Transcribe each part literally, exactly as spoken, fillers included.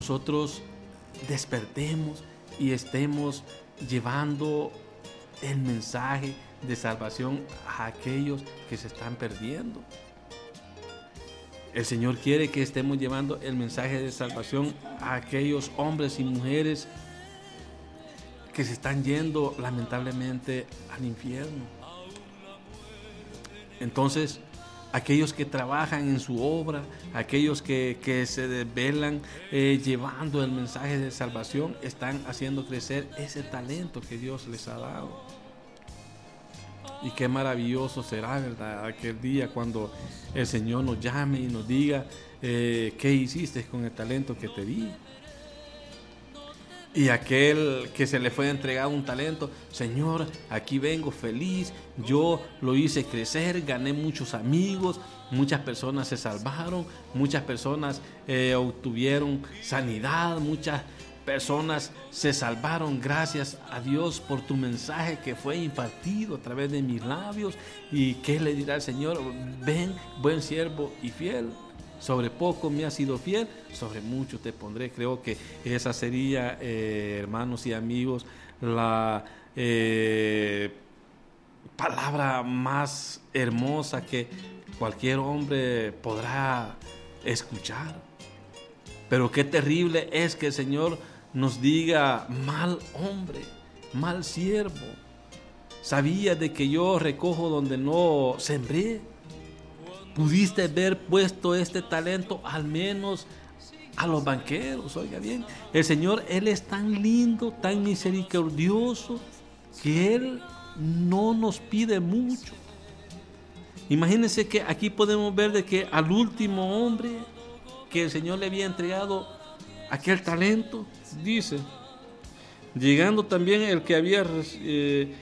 nosotros despertemos y estemos llevando el mensaje de salvación a aquellos que se están perdiendo. El Señor quiere que estemos llevando el mensaje de salvación a aquellos hombres y mujeres que se están yendo lamentablemente al infierno. Entonces, aquellos que trabajan en su obra, aquellos que, que se desvelan eh, llevando el mensaje de salvación, están haciendo crecer ese talento que Dios les ha dado. Y qué maravilloso será, ¿verdad?, aquel día cuando el Señor nos llame y nos diga eh, qué hiciste con el talento que te di. Y aquel que se le fue entregado un talento, Señor, aquí vengo feliz, yo lo hice crecer, gané muchos amigos, muchas personas se salvaron, muchas personas eh, obtuvieron sanidad, muchas personas se salvaron gracias a Dios por tu mensaje que fue impartido a través de mis labios. ¿Y qué le dirá el Señor? Ven, buen siervo y fiel. Sobre poco me has sido fiel, sobre mucho te pondré. Creo que esa sería, eh, hermanos y amigos, la eh, palabra más hermosa que cualquier hombre podrá escuchar. Pero qué terrible es que el Señor nos diga: mal hombre, mal siervo, sabías de que yo recojo donde no sembré. Pudiste haber puesto este talento al menos a los banqueros. Oiga bien, el Señor, Él es tan lindo, tan misericordioso, que Él no nos pide mucho. Imagínense que aquí podemos ver de que al último hombre que el Señor le había entregado aquel talento, dice: llegando también el que había eh,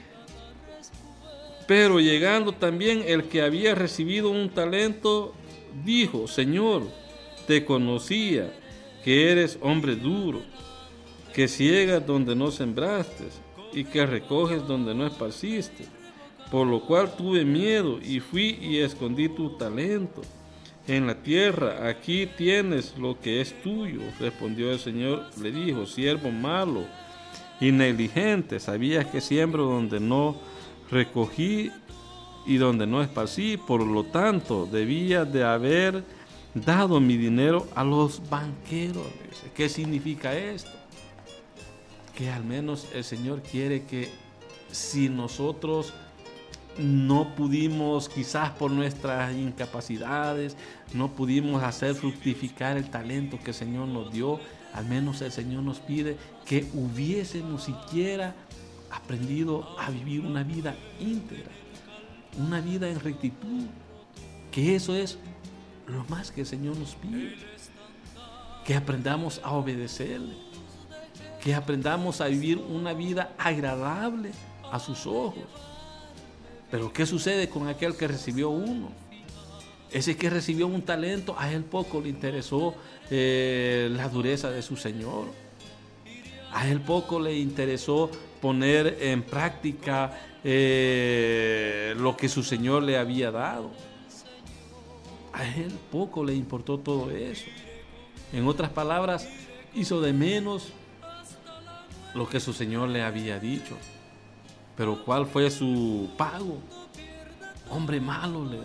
pero llegando también el que había recibido un talento, dijo: Señor, te conocía que eres hombre duro, que ciegas donde no sembraste y que recoges donde no esparciste, por lo cual tuve miedo y fui y escondí tu talento en la tierra. Aquí tienes lo que es tuyo. Respondió el Señor, le dijo: siervo malo y negligente, sabías que siembro donde no recogí y donde no esparcí, por lo tanto debía de haber dado mi dinero a los banqueros. ¿Qué significa esto? Que al menos el Señor quiere que, si nosotros no pudimos, quizás por nuestras incapacidades, no pudimos hacer fructificar el talento que el Señor nos dio, al menos el Señor nos pide que hubiésemos siquiera aprendido a vivir una vida íntegra, una vida en rectitud, que eso es lo más que el Señor nos pide, que aprendamos a obedecerle, que aprendamos a vivir una vida agradable a sus ojos. Pero ¿qué sucede con aquel que recibió uno? Ese que recibió un talento, a él poco le interesó eh, la dureza de su Señor. A él poco le interesó poner en práctica eh, lo que su Señor le había dado. A él poco le importó todo eso. En otras palabras, hizo de menos lo que su Señor le había dicho. Pero ¿cuál fue su pago? Hombre malo, le dijo.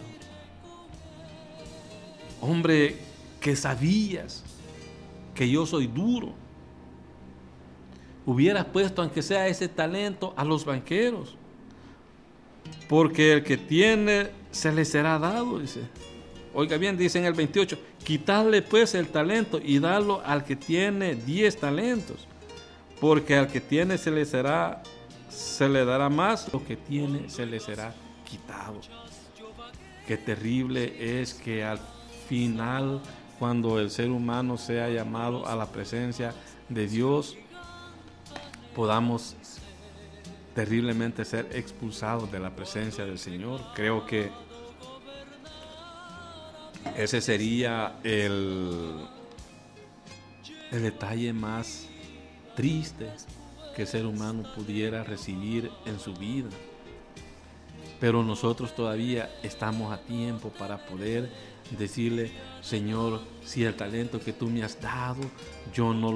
Hombre que sabías que yo soy duro. Hubieras puesto, aunque sea ese talento, a los banqueros, porque el que tiene se le será dado, dice. Oiga bien, dice en el veintiocho: quitadle pues el talento y dadlo al que tiene diez talentos, porque al que tiene se le será, se le dará más, lo que tiene se le será quitado. Qué terrible es que al final, cuando el ser humano sea llamado a la presencia de Dios, podamos terriblemente ser expulsados de la presencia del Señor. Creo que ese sería el, el detalle más triste que el ser humano pudiera recibir en su vida. Pero nosotros todavía estamos a tiempo para poder decirle, Señor, si el talento que tú me has dado, yo no